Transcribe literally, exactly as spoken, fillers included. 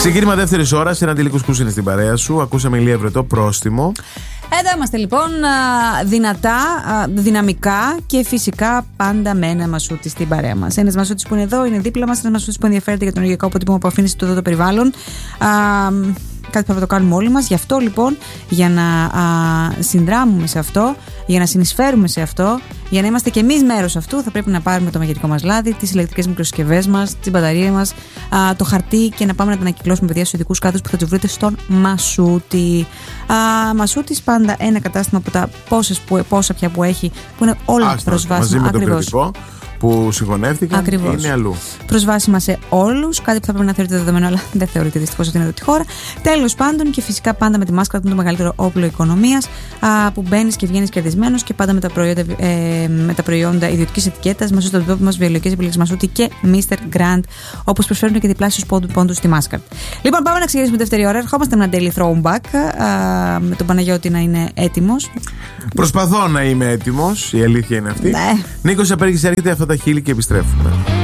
Ξεκίνημα δεύτερης ώρας, ένα τελικό σκούς είναι στην παρέα σου. Ακούσαμε Ηλία Βρετό, πρόστιμο. Εδώ είμαστε λοιπόν δυνατά, δυναμικά και φυσικά πάντα με ένα Μασούτη στην παρέα μας. Ένας Μασούτης που είναι εδώ, είναι δίπλα μας, ένας Μασούτης που ενδιαφέρεται για τον ενεργειακό αποτύπωμα που αφήνει στο εδώ το περιβάλλον. Α, κάτι που θα το κάνουμε όλοι μας. Γι' αυτό λοιπόν, για να α, συνδράμουμε σε αυτό, για να συνεισφέρουμε σε αυτό, για να είμαστε κι εμείς μέρος αυτού, θα πρέπει να πάρουμε το μαγειρικό μας λάδι, τις ηλεκτρικές μικροσυσκευές μας, τις μπαταρίες μας, α, το χαρτί και να πάμε να τα ανακυκλώσουμε, παιδιά, στους ειδικούς κάδους που θα τους βρείτε στον Μασούτη. Α, Μασούτης πάντα ένα κατάστημα από τα πόσες που, πόσα πια που έχει, που είναι όλα Άστα, προσβάσιμα. Μαζί με ακριβώς. τον περιοδικό που συγχωνεύτηκαν, Ακριβώς. είναι αλλού. Προσβάσιμα σε όλους, κάτι που θα πρέπει να θεωρείται δεδομένο, αλλά δεν θεωρείται δυστυχώς ότι είναι εδώ τη χώρα. Τέλος πάντων, και φυσικά πάντα με τη μάσκα, που είναι το μεγαλύτερο όπλο οικονομίας, που μπαίνεις και βγαίνεις κερδισμένος, και πάντα με τα προϊόντα, ε, με τα προϊόντα ιδιωτικής ετικέτας, Μασούτη στο τόπο μας, βιολογικές επιλογές Μασούτη και μίστερ Grand, όπως προσφέρουν και διπλάσιους πόντους στη μάσκα. Λοιπόν, πάμε να ξεκινήσουμε δεύτερη ώρα. Ερχόμαστε με ένα daily throwback, α, με τον Παναγιώτη να είναι έτοιμος. Προσπαθώ να είμαι έτοιμος, η αλήθεια είναι αυτή. Ναι. Νίκος Απέργης έρχεται, αυτά τα χείλη και επιστρέφουμε.